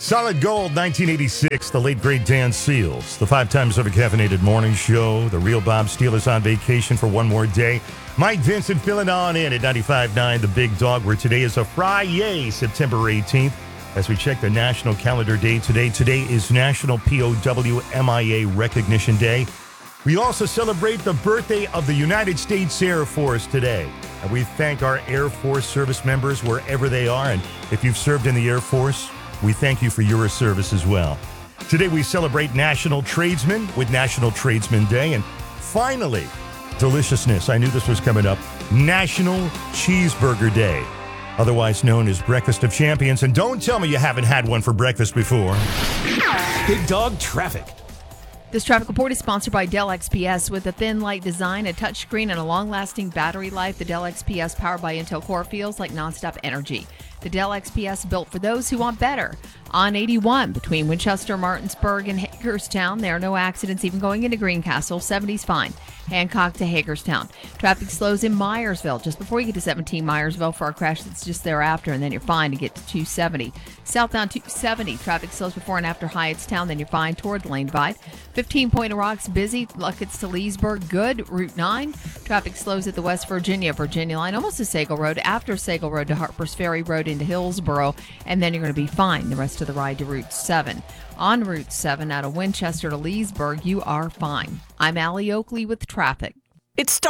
Solid Gold, 1986, the late great Dan Seals. The 5 times over-caffeinated morning show. The real Bob Steele is on vacation for one more day. Mike Vincent filling on in at 95.9 The Big Dog, where today is a Friday, September 18th. As we check the national calendar day today is National POW MIA Recognition Day. We also celebrate the birthday of the United States Air Force today. And we thank our Air Force service members wherever they are. And if you've served in the Air Force, we thank you for your service as well. Today we celebrate National Tradesman with National Tradesman Day. And finally, deliciousness. I knew this was coming up. National Cheeseburger Day, otherwise known as Breakfast of Champions. And don't tell me you haven't had one for breakfast before. Big Dog Traffic. This traffic report is sponsored by Dell XPS. With a thin, light design, a touchscreen, and a long-lasting battery life, the Dell XPS powered by Intel Core feels like nonstop energy. The Dell XPS built for those who want better. On 81 between Winchester, Martinsburg, and Hagerstown, there are no accidents even going into Greencastle. 70's fine. Hancock to Hagerstown. Traffic slows in Myersville just before you get to 17 Myersville for a crash that's just thereafter, and then you're fine to get to 270. Southbound 270, traffic slows before and after Hyattstown, then you're fine toward the lane divide. 15 Point of Rocks busy. Luckett's to Leesburg, good. Route 9, traffic slows at the West Virginia line, almost to Sagal Road, after Sagal Road to Harper's Ferry Road into Hillsboro, and then you're going to be fine the rest of the ride to Route 7. On Route 7 out of Winchester to Leesburg, you are fine. I'm Allie Oakley with traffic. It's